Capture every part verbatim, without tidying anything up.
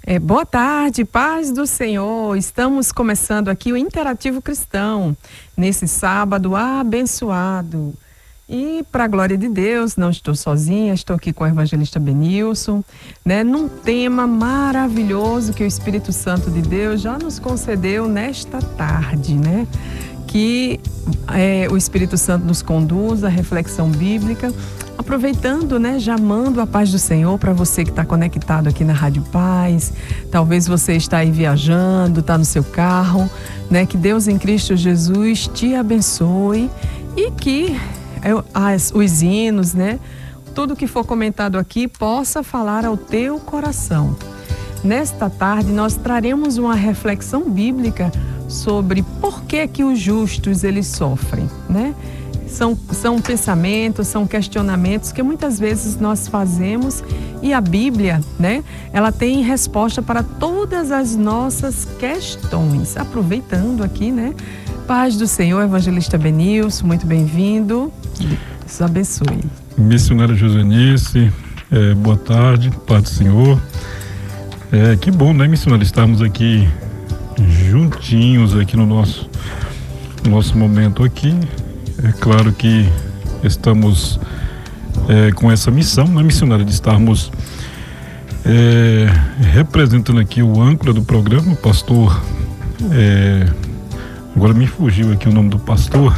É, boa tarde, paz do Senhor. Estamos começando aqui o Interativo Cristão, nesse sábado abençoado. E para a glória de Deus, não estou sozinha, estou aqui com o evangelista Benilson, né, num tema maravilhoso que o Espírito Santo de Deus já nos concedeu nesta tarde, né? Que é, o Espírito Santo nos conduz à reflexão bíblica, aproveitando, né, já mando a paz do Senhor para você que está conectado aqui na Rádio Paz. Talvez você está aí viajando, está no seu carro, né? Que Deus em Cristo Jesus te abençoe e que as, os hinos, né, tudo que for comentado aqui possa falar ao teu coração. Nesta tarde nós traremos uma reflexão bíblica sobre por que que os justos eles sofrem, né? São, são pensamentos, são questionamentos que muitas vezes nós fazemos e a Bíblia, né, ela tem resposta para todas as nossas questões. Aproveitando aqui, né, paz do Senhor, evangelista Benilson, muito bem-vindo. Deus abençoe. Missionária Josenice, é, boa tarde, paz do Senhor. É, que bom, né, missionária, estarmos aqui juntinhos aqui no nosso, nosso momento aqui. É claro que estamos é, com essa missão, né, missionária, de estarmos é, representando aqui o âncora do programa, o pastor, é, agora me fugiu aqui o nome do pastor,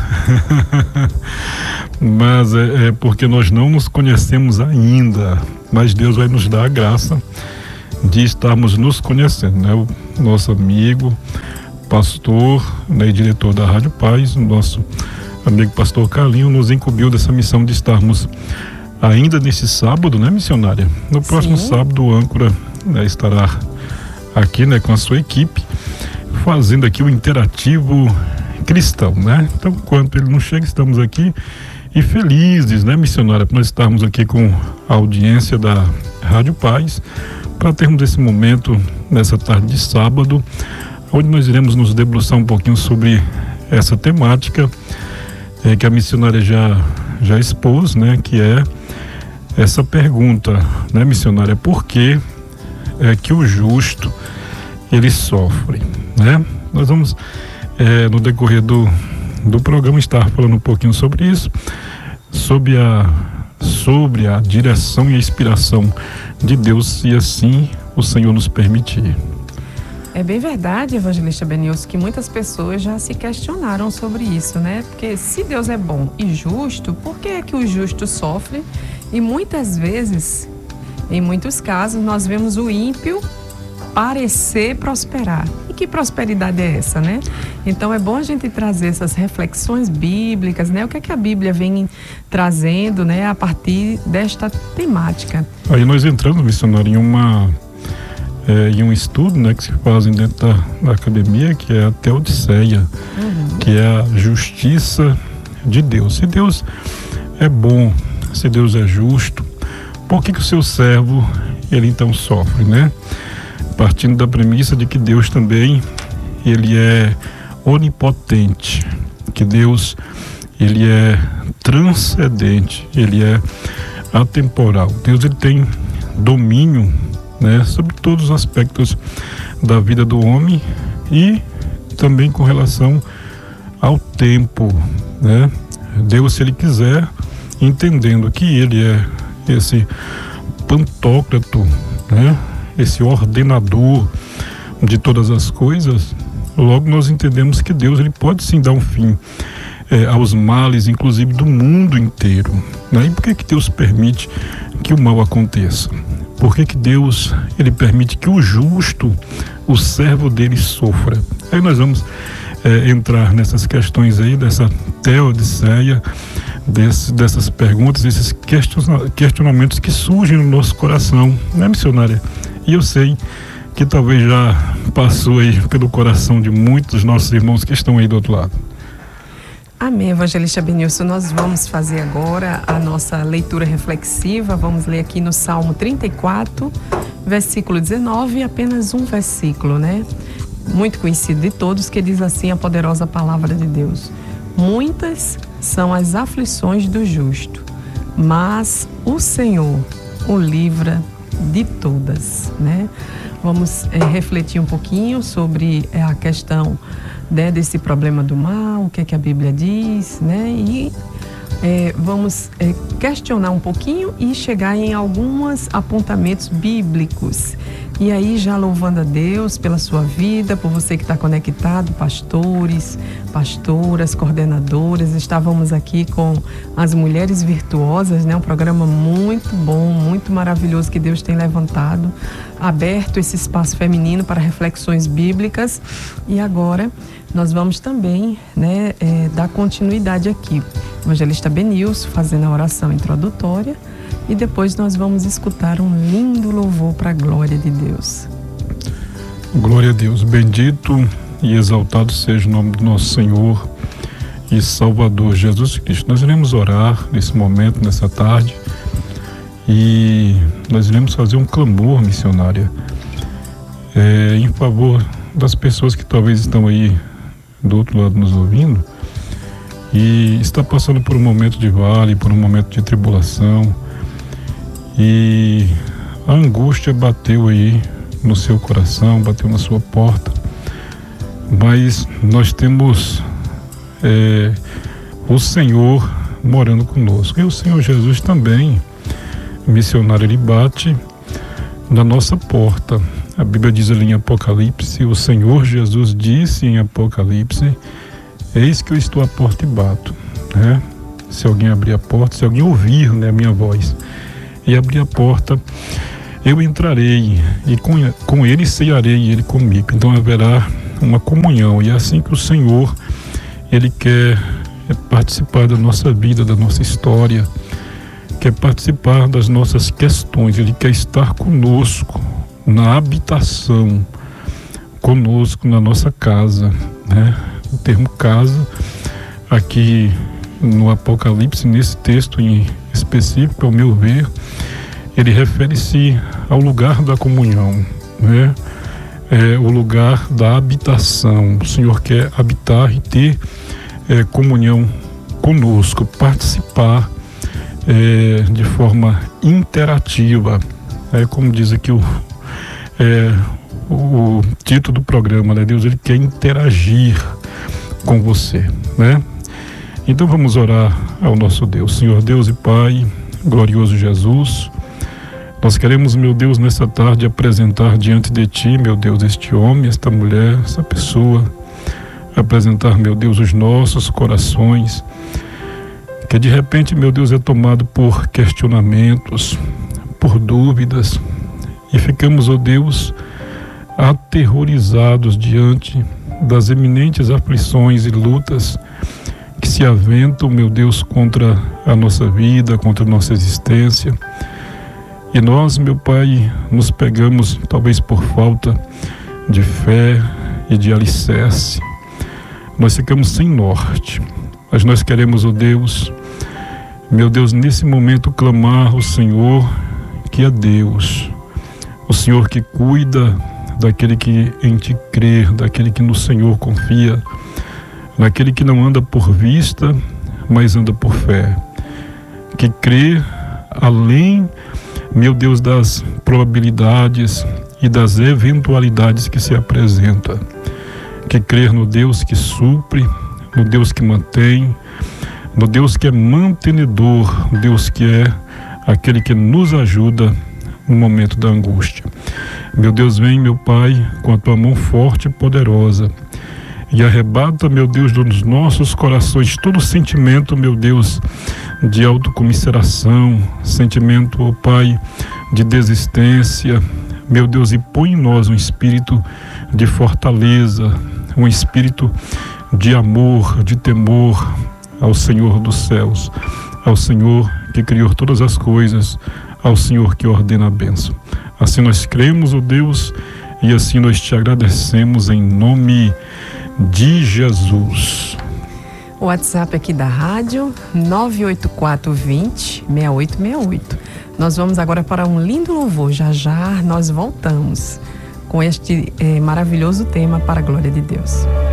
mas é, é porque nós não nos conhecemos ainda, mas Deus vai nos dar a graça de estarmos nos conhecendo, né? O nosso amigo, pastor, né, e diretor da Rádio Paz, o nosso amigo pastor Carlinho, nos incumbiu dessa missão de estarmos ainda nesse sábado, né, missionária? No próximo Sim. sábado, o âncora, né, estará aqui, né, com a sua equipe, fazendo aqui o Interativo Cristão, né? Então, enquanto ele não chega, estamos aqui e felizes, né, missionária, por nós estarmos aqui com a audiência da Rádio Paz, para termos esse momento nessa tarde de sábado, onde nós iremos nos debruçar um pouquinho sobre essa temática é, que a missionária já, já expôs, né, que é essa pergunta, né, missionária, por que é que o justo ele sofre, né? Nós vamos é, no decorrer do, do programa estar falando um pouquinho sobre isso, sobre a sobre a direção e a inspiração de Deus, se assim o Senhor nos permitir. É bem verdade, evangelista Benilson, que muitas pessoas já se questionaram sobre isso, né? Porque se Deus é bom e justo, por que é que o justo sofre? E muitas vezes, em muitos casos, nós vemos o ímpio parecer prosperar. E que prosperidade é essa, né? Então é bom a gente trazer essas reflexões bíblicas, né? O que é que a Bíblia vem trazendo, né, a partir desta temática. Aí nós entramos, missionário, em uma é, em um estudo, né, que se fazem dentro da, da academia, que é a Teodiceia, uhum. que é a justiça de Deus. Se Deus é bom, se Deus é justo, por que que o seu servo ele então sofre, né? Partindo da premissa de que Deus também ele é onipotente, que Deus ele é transcendente, ele é atemporal. Deus ele tem domínio, né, sobre todos os aspectos da vida do homem e também com relação ao tempo, né? Deus, se ele quiser, entendendo que ele é esse pantocrato, né, esse ordenador de todas as coisas, logo nós entendemos que Deus ele pode sim dar um fim é, aos males, inclusive do mundo inteiro, né? E por que que Deus permite que o mal aconteça? Por que que Deus ele permite que o justo, o servo dele, sofra? Aí nós vamos é, entrar nessas questões aí, dessa teodiceia, desse, dessas perguntas, esses questionamentos que surgem no nosso coração, né, missionária? E eu sei que talvez já passou aí pelo coração de muitos dos nossos irmãos que estão aí do outro lado. Amém, evangelista Benilson. Nós vamos fazer agora a nossa leitura reflexiva. Vamos ler aqui no Salmo trinta e quatro, versículo dezenove, apenas um versículo, né? Muito conhecido de todos, que diz assim a poderosa palavra de Deus: muitas são as aflições do justo, mas o Senhor o livra de todas, né? Vamos é, refletir um pouquinho sobre é, a questão, né, desse problema do mal, o que é que a Bíblia diz, né? E é, vamos é, questionar um pouquinho e chegar em alguns apontamentos bíblicos. E aí, já louvando a Deus pela sua vida, por você que está conectado, pastores, pastoras, coordenadoras. Estávamos aqui com as Mulheres Virtuosas, né? Um programa muito bom, muito maravilhoso que Deus tem levantado, aberto esse espaço feminino para reflexões bíblicas. E agora nós vamos também, né, é, dar continuidade aqui. O evangelista Benilson fazendo a oração introdutória. E depois nós vamos escutar um lindo louvor para a glória de Deus. Glória a Deus. Bendito e exaltado seja o nome do nosso Senhor e Salvador Jesus Cristo. Nós iremos orar nesse momento, nessa tarde, e nós iremos fazer um clamor, missionária, é, em favor das pessoas que talvez estão aí do outro lado nos ouvindo e está passando por um momento de vale, por um momento de tribulação. E a angústia bateu aí no seu coração, bateu na sua porta, mas nós temos é, o Senhor morando conosco, e o Senhor Jesus também, missionário, ele bate na nossa porta. A Bíblia diz ali em Apocalipse, o Senhor Jesus disse em Apocalipse: eis que eu estou à porta e bato, né? Se alguém abrir a porta, se alguém ouvir, né, a minha voz e abrir a porta, eu entrarei e com, com ele cearei e ele comigo. Então haverá uma comunhão, e é assim que o Senhor, ele quer participar da nossa vida, da nossa história, quer participar das nossas questões. Ele quer estar conosco na habitação, conosco na nossa casa, né? O termo casa aqui no Apocalipse, nesse texto em específico, ao meu ver, ele refere-se ao lugar da comunhão, né? É o lugar da habitação. O Senhor quer habitar e ter é, comunhão conosco, participar é, de forma interativa. É como diz aqui o, é, o título do programa, né? Deus, ele quer interagir com você, né? Então vamos orar ao nosso Deus. Senhor Deus e Pai, glorioso Jesus, nós queremos, meu Deus, nessa tarde apresentar diante de Ti, meu Deus, este homem, esta mulher, essa pessoa, apresentar, meu Deus, os nossos corações, que de repente, meu Deus, é tomado por questionamentos, por dúvidas, e ficamos, ó Deus, aterrorizados diante das eminentes aflições e lutas que se aventam, meu Deus, contra a nossa vida, contra a nossa existência. E nós, meu Pai, nos pegamos, talvez por falta de fé e de alicerce. Nós ficamos sem norte, mas nós queremos, ó Deus, meu Deus, nesse momento clamar ao Senhor, que é Deus, o Senhor que cuida daquele que em Ti crê, daquele que no Senhor confia, daquele que não anda por vista, mas anda por fé, que crê além, meu Deus, das probabilidades e das eventualidades que se apresentam, que crê no Deus que supre, no Deus que mantém, no Deus que é mantenedor, no Deus que é aquele que nos ajuda no momento da angústia. Meu Deus, vem, meu Pai, com a Tua mão forte e poderosa, e arrebata, meu Deus, dos nossos corações todo sentimento, meu Deus, de autocomiseração, sentimento, ó Pai, de desistência, meu Deus, e põe em nós um espírito de fortaleza, um espírito de amor, de temor ao Senhor dos céus, ao Senhor que criou todas as coisas, ao Senhor que ordena a bênção. Assim nós cremos, ó Deus, e assim nós Te agradecemos em nome de Jesus. O WhatsApp aqui da rádio, nove oito quatro, vinte, seis oito seis oito. Nós vamos agora para um lindo louvor. Já já nós voltamos com este eh, maravilhoso tema para a glória de Deus.